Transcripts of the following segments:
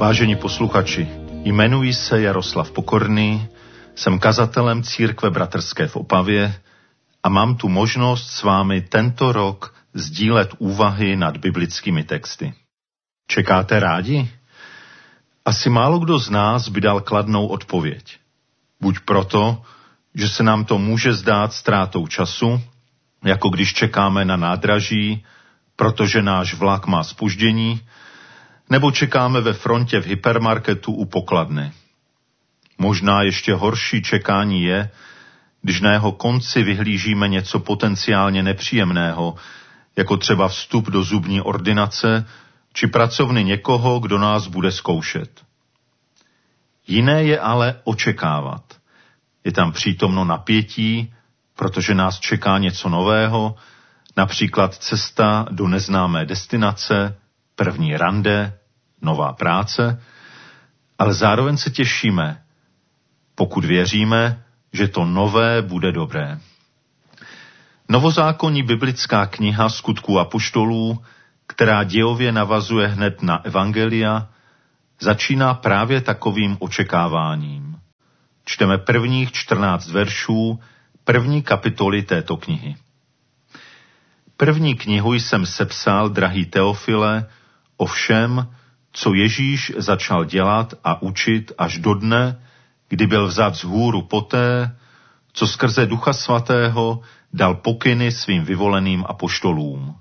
Vážení posluchači, jmenuji se Jaroslav Pokorný, jsem kazatelem Církve bratrské v Opavě a mám tu možnost s vámi tento rok sdílet úvahy nad biblickými texty. Čekáte rádi? Asi málo kdo z nás by dal kladnou odpověď. Buď proto, že se nám to může zdát ztrátou času, jako když čekáme na nádraží, protože náš vlak má zpoždění, nebo čekáme ve frontě v hypermarketu u pokladny. Možná ještě horší čekání je, když na jeho konci vyhlížíme něco potenciálně nepříjemného, jako třeba vstup do zubní ordinace či pracovny někoho, kdo nás bude zkoušet. Jiné je ale očekávat. Je tam přítomno napětí, protože nás čeká něco nového, například cesta do neznámé destinace, první rande, nová práce, ale zároveň se těšíme, pokud věříme, že to nové bude dobré. Novozákonní biblická kniha Skutků apoštolů, která dějově navazuje hned na evangelia, začíná právě takovým očekáváním. Čteme prvních 14 veršů první kapitoly této knihy. První knihu jsem sepsal, drahý Teofile, o všem, co Ježíš začal dělat a učit až do dne, kdy byl vzat vzhůru poté, co skrze Ducha Svatého dal pokyny svým vyvoleným apoštolům.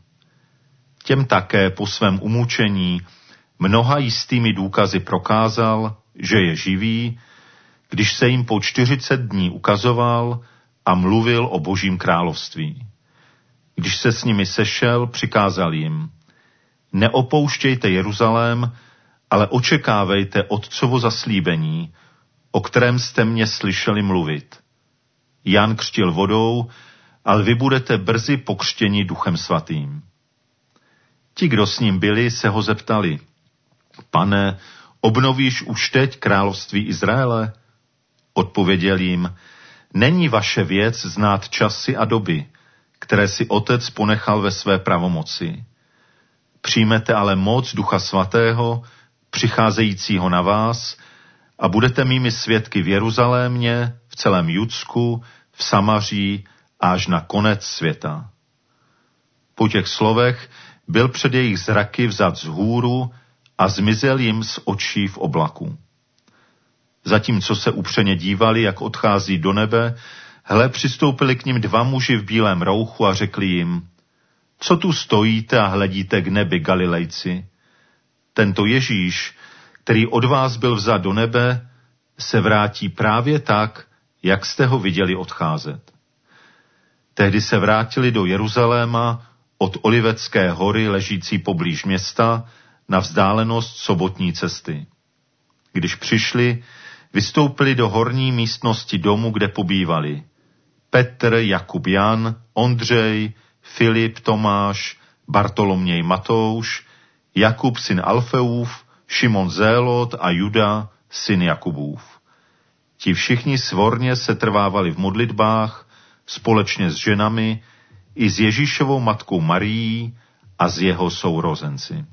Těm také po svém umučení mnoha jistými důkazy prokázal, že je živý, když se jim po 40 dní ukazoval a mluvil o Božím království. Když se s nimi sešel, přikázal jim: neopouštějte Jeruzalém, ale očekávejte Otcovo zaslíbení, o kterém jste mě slyšeli mluvit. Jan křtil vodou, ale vy budete brzy pokřtěni Duchem Svatým. Ti, kdo s ním byli, se ho zeptali: Pane, obnovíš už teď království Izraele? Odpověděl jim: není vaše věc znát časy a doby, které si Otec ponechal ve své pravomoci. Přijmete ale moc Ducha Svatého, přicházejícího na vás, a budete mými svědky v Jeruzalémě, v celém Judsku, v Samaří až na konec světa. Po těch slovech byl před jejich zraky vzat vzhůru a zmizel jim z očí v oblaku. Zatímco se upřeně dívali, jak odchází do nebe, hle, přistoupili k nim 2 muži v bílém rouchu a řekli jim: co tu stojíte a hledíte k nebi, Galilejci? Tento Ježíš, který od vás byl vzat do nebe, se vrátí právě tak, jak jste ho viděli odcházet. Tehdy se vrátili do Jeruzaléma od Olivecké hory ležící poblíž města na vzdálenost sobotní cesty. Když přišli, vystoupili do horní místnosti domu, kde pobývali Petr, Jakub, Jan, Ondřej, Filip, Tomáš, Bartoloměj, Matouš, Jakub, syn Alfeův, Šimon Zélot a Juda, syn Jakubův. Ti všichni svorně se trvávali v modlitbách společně s ženami i s Ježíšovou matkou Marií a s jeho sourozenci.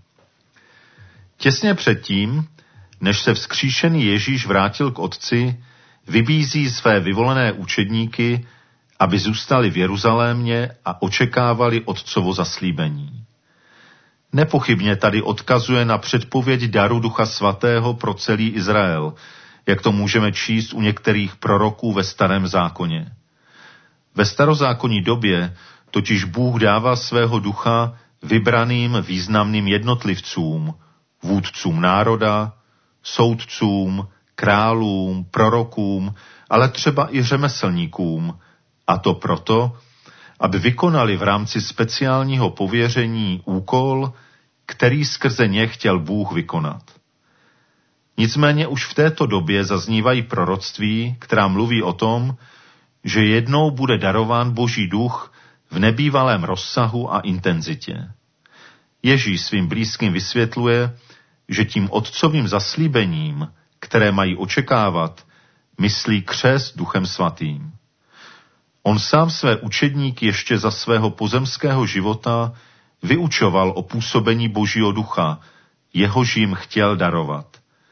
Těsně předtím, než se vzkříšený Ježíš vrátil k Otci, vybízí své vyvolené učedníky, aby zůstali v Jeruzalémě a očekávali Otcovo zaslíbení. Nepochybně tady odkazuje na předpověď daru Ducha Svatého pro celý Izrael, jak to můžeme číst u některých proroků ve Starém zákoně. Ve starozákonní době totiž Bůh dává svého ducha vybraným významným jednotlivcům, vůdcům národa, soudcům, králům, prorokům, ale třeba i řemeslníkům, a to proto, aby vykonali v rámci speciálního pověření úkol, který skrze ně chtěl Bůh vykonat. Nicméně už v této době zaznívají proroctví, která mluví o tom, že jednou bude darován Boží duch v nebývalém rozsahu a intenzitě. Ježíš svým blízkým vysvětluje, že tím otcovým zaslíbením, které mají očekávat, myslí křest Duchem Svatým. On sám své učedníky ještě za svého pozemského života vyučoval o působení Božího ducha, jehož jim chtěl darovat.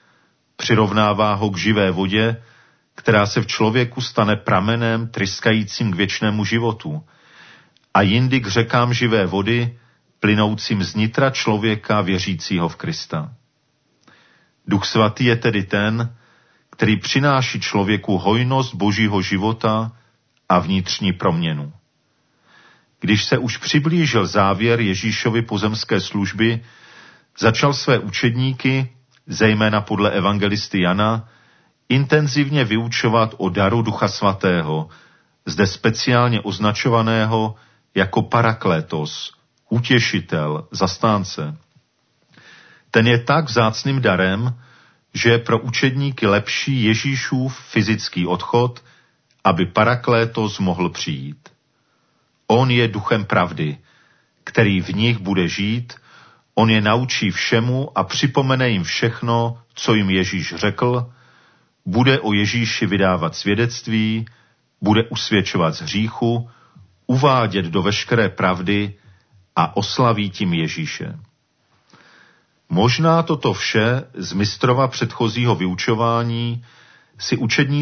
Přirovnává ho k živé vodě, která se v člověku stane pramenem tryskajícím k věčnému životu, a jindy k řekám živé vody, plynoucím z nitra člověka věřícího v Krista. Duch svatý je tedy ten, který přináší člověku hojnost božího života a vnitřní proměnu. Když se už přiblížil závěr Ježíšovy pozemské služby, začal své učedníky, zejména podle evangelisty Jana, intenzivně vyučovat o daru Ducha svatého, zde speciálně označovaného jako paraklétos, utěšitel, zastánce. Ten je tak vzácným darem, že je pro učedníky lepší Ježíšův fyzický odchod, aby paraklétos mohl přijít. On je duchem pravdy, který v nich bude žít, on je naučí všemu a připomene jim všechno, co jim Ježíš řekl, bude o Ježíši vydávat svědectví, bude usvědčovat z hříchu, uvádět do veškeré pravdy a oslaví tím Ježíše. Možná toto vše z mistrova předchozího vyučování si učedníci